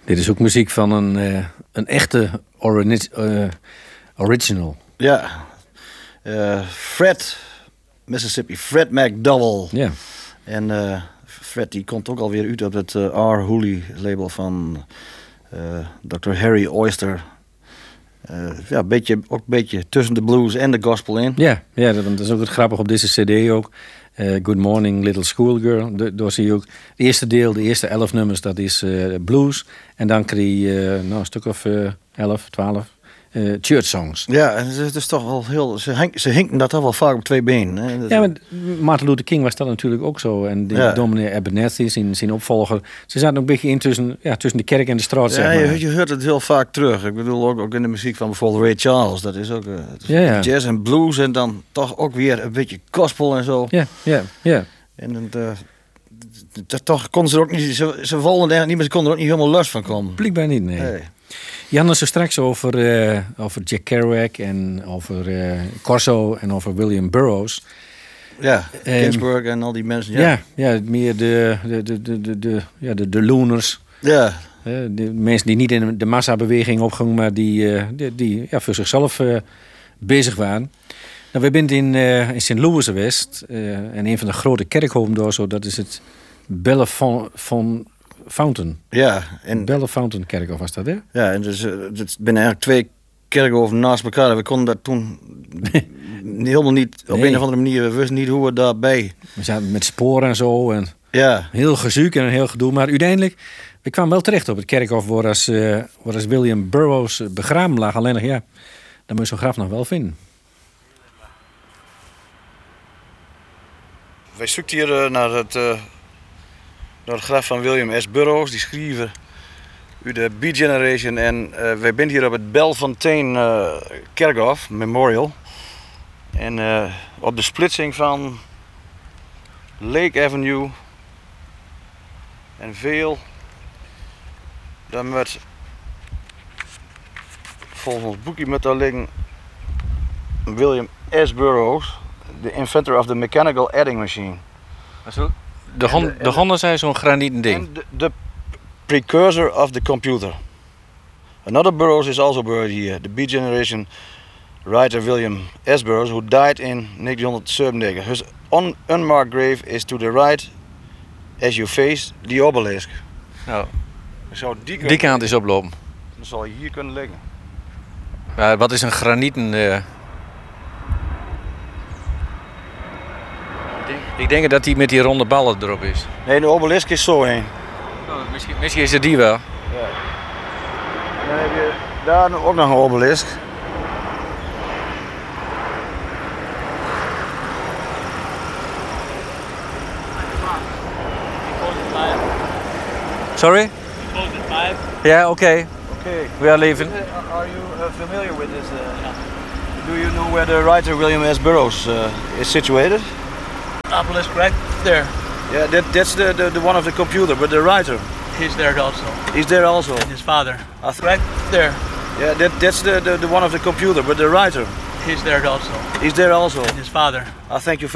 Dit is ook muziek van een echte original. Ja. Fred, Mississippi, Fred McDowell. Ja. En Fred die komt ook alweer uit op het R. Hooley label van Dr. Harry Oyster. Ja, ook een beetje tussen de blues en de gospel in. Ja, dat is ook het grappige op deze cd ook. Good Morning Little Schoolgirl. Daar zie je ook het eerste deel, de eerste 11 nummers, dat is blues. En dan krijg je een stuk of 11, 12 church songs. Ja, en het is toch wel heel... Ze hinken dat toch wel vaak op twee benen. Hè? Ja, maar Martin Luther King was dat natuurlijk ook zo. En Dominee Abernathy, zijn opvolger. Ze zaten ook een beetje in tussen de kerk en de straat, zeg maar. Je hoort het heel vaak terug. Ik bedoel, ook in de muziek van bijvoorbeeld Ray Charles. Dat is ook jazz en blues en dan toch ook weer een beetje gospel en zo. Ja. En toch konden ze er ook niet... Ze wilden eigenlijk niet, maar ze konden er ook niet helemaal los van komen. Blijkbaar niet, nee. Je had het zo straks over Jack Kerouac en over Corso en over William Burroughs. Ja, Ginsberg en al die mensen. Ja, meer de loners. Ja. De mensen die niet in de massabeweging opgingen, maar die voor zichzelf bezig waren. Nou, we zijn in St. Louis geweest en een van de grote kerkhoven daar zo, dat is het Bellefontaine. Ja. Bellefontaine kerkhof was dat, hè? Ja, en dus het zijn eigenlijk twee kerkhoven naast elkaar. We konden dat toen helemaal niet, op een of andere manier, we wisten niet hoe we daarbij... We zaten met sporen en zo en ja. Heel gezoek en een heel gedoe. Maar uiteindelijk, we kwamen wel terecht op het kerkhof waar als William Burroughs begraven lag. Alleen nog, ja, dan moet je zo'n graf nog wel vinden. Wij zoeken hier naar het graf van William S. Burroughs, die schrijver uit de Beat Generation. En wij zijn hier op het Bellefontaine Kerkhof Memorial. En op de splitsing van Lake Avenue en Veel, daar moet volgens ons boekje met daar liggen William S. Burroughs, the inventor of the mechanical adding machine. De honden zijn zo'n granieten ding. And the precursor of the computer. Another Burroughs is also buried here. The Beat Generation writer William S. Burroughs, who died in 1997. His unmarked grave is to the right as you face the obelisk. Nou, die kant is oplopen. Dan zal je hier kunnen liggen. Wat is een granieten... Ik denk dat die met die ronde ballen erop is. Nee, de obelisk is zo heen. Oh, misschien is het die wel. Ja. En dan heb je daar ook nog een obelisk. Sorry? Close at 5. Yeah, okay. Okay. We are leaving. Are you familiar with this? Do you know where the writer William S. Burroughs is situated? Obelisk right there. Yeah, that's the one of the computer, but the writer. He's there also. He's there also. And his father. Right there. Yeah, that's the one of the computer, but the writer. He's there also. He's there also. And his father. I thank you.